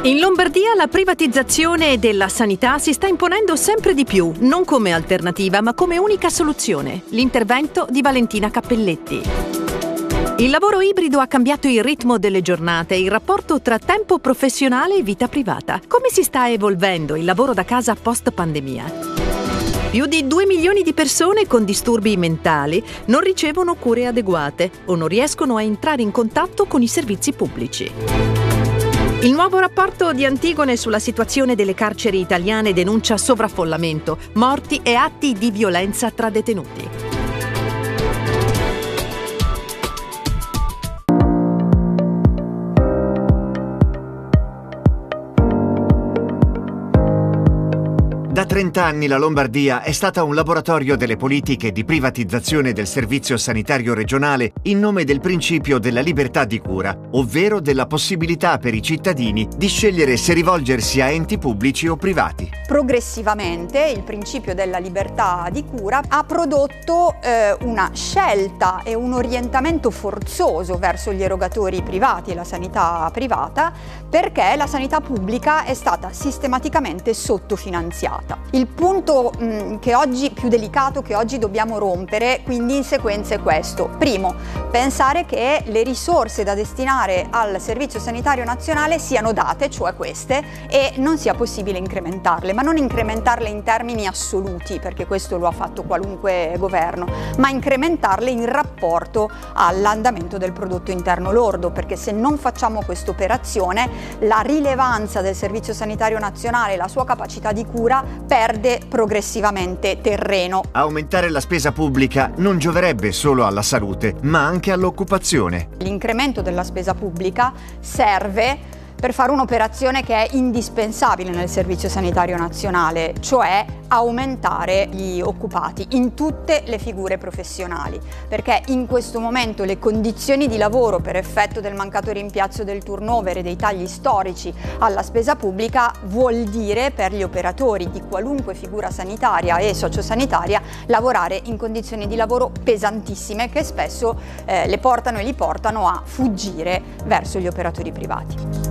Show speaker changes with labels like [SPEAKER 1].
[SPEAKER 1] In Lombardia la privatizzazione della sanità si sta imponendo sempre di più, non come alternativa ma come unica soluzione. L'intervento di Valentina Cappelletti. Il lavoro ibrido ha cambiato il ritmo delle giornate, il rapporto tra tempo professionale e vita privata. Come si sta evolvendo il lavoro da casa post-pandemia? Più di 2 milioni di persone con disturbi mentali non ricevono cure adeguate o non riescono a entrare in contatto con i servizi pubblici. Il nuovo rapporto di Antigone sulla situazione delle carceri italiane denuncia sovraffollamento, morti e atti di violenza tra detenuti.
[SPEAKER 2] Da 30 anni la Lombardia è stata un laboratorio delle politiche di privatizzazione del servizio sanitario regionale in nome del principio della libertà di cura, ovvero della possibilità per i cittadini di scegliere se rivolgersi a enti pubblici o privati.
[SPEAKER 3] Progressivamente il principio della libertà di cura ha prodotto una scelta e un orientamento forzoso verso gli erogatori privati e la sanità privata, perché la sanità pubblica è stata sistematicamente sottofinanziata. Il punto più delicato che oggi dobbiamo rompere quindi in sequenza è questo. Primo, pensare che le risorse da destinare al Servizio Sanitario Nazionale siano date, cioè queste, e non sia possibile incrementarle, ma non incrementarle in termini assoluti, perché questo lo ha fatto qualunque governo, ma incrementarle in rapporto all'andamento del prodotto interno lordo, perché se non facciamo questa operazione la rilevanza del Servizio Sanitario Nazionale e la sua capacità di cura perde progressivamente terreno.
[SPEAKER 2] Aumentare la spesa pubblica non gioverebbe solo alla salute, ma anche all'occupazione.
[SPEAKER 3] L'incremento della spesa pubblica serve per fare un'operazione che è indispensabile nel Servizio Sanitario Nazionale, cioè aumentare gli occupati in tutte le figure professionali, perché in questo momento le condizioni di lavoro per effetto del mancato rimpiazzo del turnover e dei tagli storici alla spesa pubblica vuol dire per gli operatori di qualunque figura sanitaria e sociosanitaria lavorare in condizioni di lavoro pesantissime che spesso le portano e li portano a fuggire verso gli operatori privati.